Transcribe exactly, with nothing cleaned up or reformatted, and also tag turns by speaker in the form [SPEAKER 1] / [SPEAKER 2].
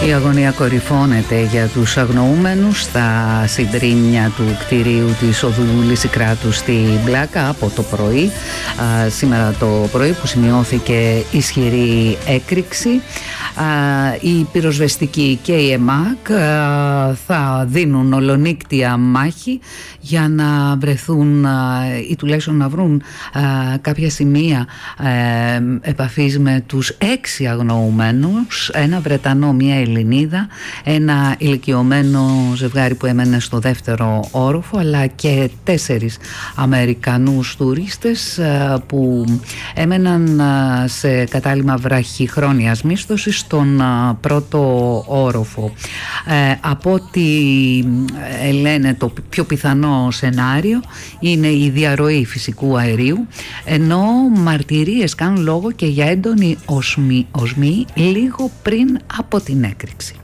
[SPEAKER 1] Η αγωνία κορυφώνεται για τους αγνοούμενους στα συντρίμμια του κτηρίου της οδού Λυσικράτου στη Μπλάκα από το πρωί, α, σήμερα το πρωί, που σημειώθηκε ισχυρή έκρηξη. Α, η πυροσβεστική και η ΕΜΑΚ α, θα δίνουν ολονύκτια μάχη για να βρεθούν α, ή τουλάχιστον να βρουν α, κάποια σημεία ε, επαφής με τους έξι αγνοούμενους, ένα Βρετανό, μια Ελληνίδα, ένα ηλικιωμένο ζευγάρι που έμενε στο δεύτερο όροφο, αλλά και τέσσερις Αμερικανούς τουρίστες που έμεναν σε κατάλημα βραχυχρόνιας μίσθωσης στον πρώτο όροφο. Ε, από ό,τι λένε, το πιο πιθανό σενάριο είναι η διαρροή φυσικού αερίου, ενώ μαρτυρίες κάνουν λόγο και για έντονη οσμή, οσμή λίγο πριν από την έκρηξη.